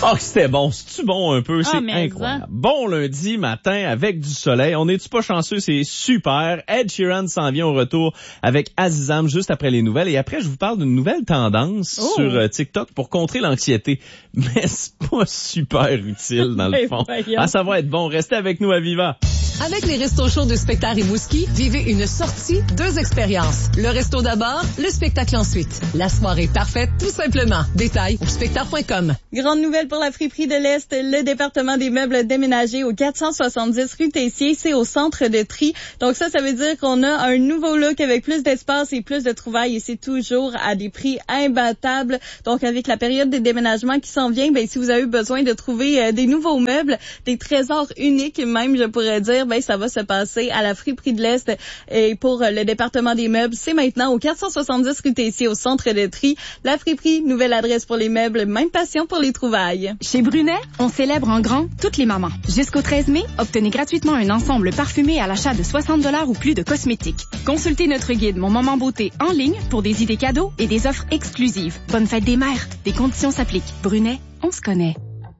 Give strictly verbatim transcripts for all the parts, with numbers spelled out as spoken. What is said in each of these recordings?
Oh, que c'était bon. C'est-tu bon un peu? C'est ah, incroyable. Ça. Bon lundi matin avec du soleil. On n'est-tu pas chanceux? C'est super. Ed Sheeran s'en vient au retour avec Azizam juste après les nouvelles. Et après, je vous parle d'une nouvelle tendance oh. sur euh, TikTok pour contrer l'anxiété. Mais c'est pas super utile dans le fond. Ah, ça va être bon. Restez avec nous à Viva. Avec les restos chauds de Spectacle et Mouski, vivez une sortie, deux expériences. Le resto d'abord, le spectacle ensuite. La soirée parfaite, tout simplement. Détails au spectacle point com. Grande nouvelle pour la friperie de l'Est. Le département des meubles déménagé au quatre cent soixante-dix rue Tessier, c'est au centre de tri. Donc ça, ça veut dire qu'on a un nouveau look avec plus d'espace et plus de trouvailles et c'est toujours à des prix imbattables. Donc avec la période des déménagements qui s'en vient, ben si vous avez besoin de trouver euh, des nouveaux meubles, des trésors uniques même, je pourrais dire, ben ça va se passer à la friperie de l'Est. Et pour le département des meubles, c'est maintenant au quatre cent soixante-dix rue Tessier au centre de tri. La friperie, nouvelle adresse pour les meubles, même passion pour les trouvailles. Chez Brunet, on célèbre en grand toutes les mamans. Jusqu'au treize mai, obtenez gratuitement un ensemble parfumé à l'achat de soixante dollars ou plus de cosmétiques. Consultez notre guide Mon Moment Beauté en ligne pour des idées cadeaux et des offres exclusives. Bonne fête des mères. Des conditions s'appliquent. Brunet, on se connaît.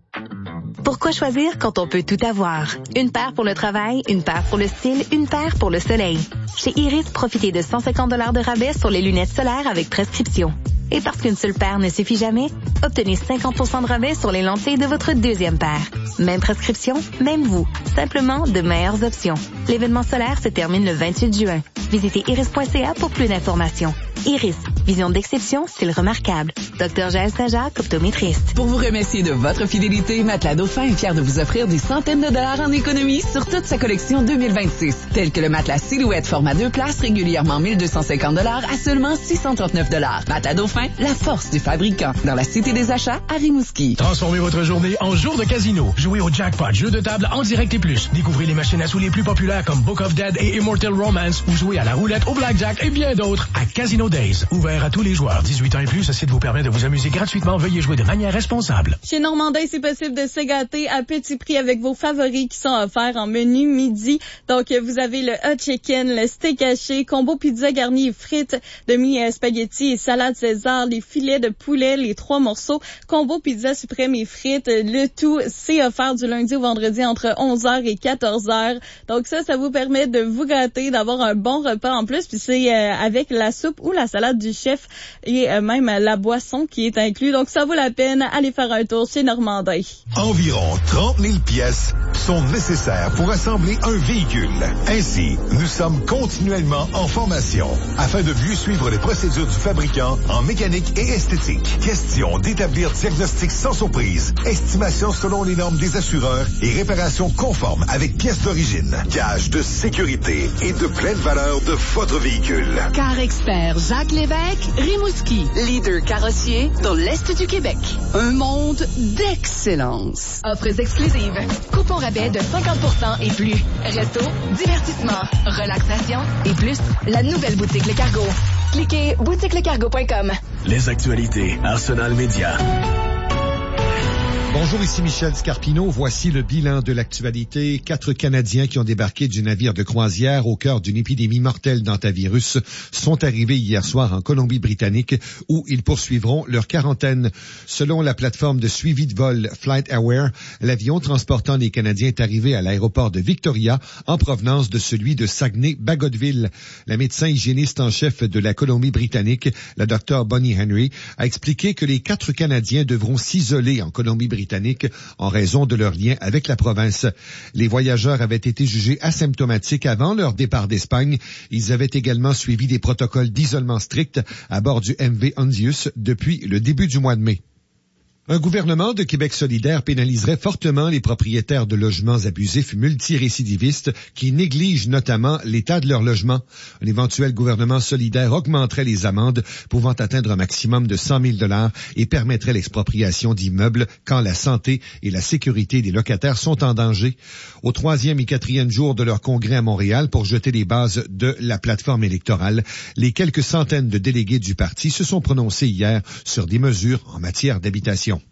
Pourquoi choisir quand on peut tout avoir? Une paire pour le travail, une paire pour le style, une paire pour le soleil. Chez Iris, profitez de cent cinquante dollars de rabais sur les lunettes solaires avec prescription. Et parce qu'une seule paire ne suffit jamais, obtenez cinquante pour cent de rabais sur les lentilles de votre deuxième paire. Même prescription, même vous. Simplement de meilleures options. L'événement solaire se termine le vingt-huit juin. Visitez iris point c a pour plus d'informations. Iris, vision d'exception, style remarquable. Docteur Jaël Saint-Jacques, optométriste. Pour vous remercier de votre fidélité, Matelas Dauphin est fier de vous offrir des centaines de dollars en économie sur toute sa collection deux mille vingt-six, tel que le matelas Silhouette format deux places, régulièrement mille deux cent cinquante dollars à seulement six cent trente-neuf dollars. Matelas Dauphin, la force du fabricant. Dans la Cité des Achats, à Rimouski. Transformez votre journée en jour de casino. Jouez au jackpot, jeu de table en direct et plus. Découvrez les machines à sous les plus populaires comme Book of Dead et Immortal Romance ou jouez à la roulette, au blackjack et bien d'autres à Casino Days. Ouvert à tous les joueurs. dix-huit ans et plus, ceci vous permet de vous amuser gratuitement. Veuillez jouer de manière responsable. Chez Normandin, c'est possible de se gâter à petit prix avec vos favoris qui sont offerts en menu midi. Donc, vous avez le hot chicken, le steak haché, combo pizza garni et frites, demi-spaghetti et salade César, les filets de poulet, les trois morceaux, combo pizza suprême et frites. Le tout, c'est offert du lundi au vendredi entre onze heures et quatorze heures. Donc ça, ça vous permet de vous gâter, d'avoir un bon repas en plus. Puis c'est euh, avec la soupe ou la salade du chef et euh, même la boisson qui est inclus. Donc ça vaut la peine. Allez faire un tour chez Normandin. Environ trente mille pièces sont nécessaires pour assembler un véhicule. Ainsi, nous sommes continuellement en formation afin de mieux suivre les procédures du fabricant en mécanique et esthétique. Question d'établir diagnostic sans surprise, estimation selon les normes des assureurs et réparation conforme avec pièces d'origine, gage de sécurité et de pleine valeur de votre véhicule. Car expert Jacques Lévesque, Rimouski, leader carrossier dans l'Est du Québec. Un monde d'excellence. Offres exclusives. Coupons rabais de cinquante pour cent et plus. Resto, divertissement, relaxation et plus. La nouvelle boutique Le Cargo. Cliquez boutique le cargo point com. Les actualités, Arsenal Média. Bonjour, ici Michel Scarpino. Voici le bilan de l'actualité. Quatre Canadiens qui ont débarqué du navire de croisière au cœur d'une épidémie mortelle d'hantavirus sont arrivés hier soir en Colombie-Britannique où ils poursuivront leur quarantaine. Selon la plateforme de suivi de vol FlightAware, l'avion transportant les Canadiens est arrivé à l'aéroport de Victoria en provenance de celui de Saguenay-Bagotville. La médecin hygiéniste en chef de la Colombie-Britannique, la docteure Bonnie Henry, a expliqué que les quatre Canadiens devront s'isoler en Colombie-Britannique en raison de leur lien avec la province. Les voyageurs avaient été jugés asymptomatiques avant leur départ d'Espagne. Ils avaient également suivi des protocoles d'isolement stricts à bord du M V Hondius depuis le début du mois de mai. Un gouvernement de Québec solidaire pénaliserait fortement les propriétaires de logements abusifs multirécidivistes qui négligent notamment l'état de leur logement. Un éventuel gouvernement solidaire augmenterait les amendes pouvant atteindre un maximum de cent mille dollars et permettrait l'expropriation d'immeubles quand la santé et la sécurité des locataires sont en danger. Au troisième et quatrième jour de leur congrès à Montréal pour jeter les bases de la plateforme électorale, les quelques centaines de délégués du parti se sont prononcés hier sur des mesures en matière d'habitation.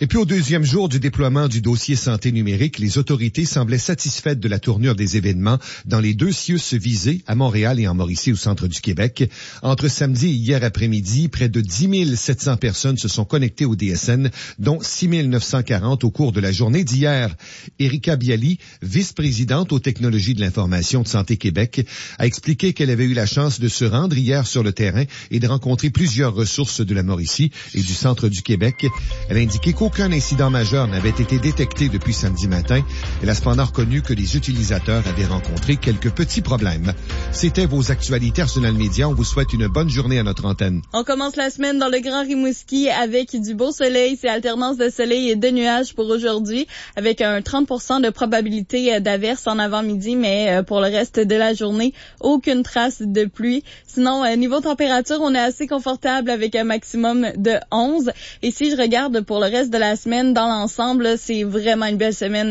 Et puis au deuxième jour du déploiement du dossier santé numérique, les autorités semblaient satisfaites de la tournure des événements dans les deux C I U S visés, à Montréal et en Mauricie, au centre du Québec. Entre samedi et hier après-midi, près de dix mille sept cents personnes se sont connectées au D S N, dont six mille neuf cent quarante au cours de la journée d'hier. Erika Bialy, vice-présidente aux technologies de l'information de Santé Québec, a expliqué qu'elle avait eu la chance de se rendre hier sur le terrain et de rencontrer plusieurs ressources de la Mauricie et du centre du Québec. Elle a indiqué qu'aucun incident majeur n'avait été détecté depuis samedi matin. Elle a cependant reconnu que les utilisateurs avaient rencontré quelques petits problèmes. C'était vos actualités Arsenal Média. On vous souhaite une bonne journée à notre antenne. On commence la semaine dans le Grand Rimouski avec du beau soleil. C'est alternance de soleil et de nuages pour aujourd'hui, avec un trente pour cent de probabilité d'averse en avant-midi, mais pour le reste de la journée, aucune trace de pluie. Sinon, niveau température, on est assez confortable avec un maximum de onze. Et si je regarde pour le reste de la semaine, dans l'ensemble, c'est vraiment une belle semaine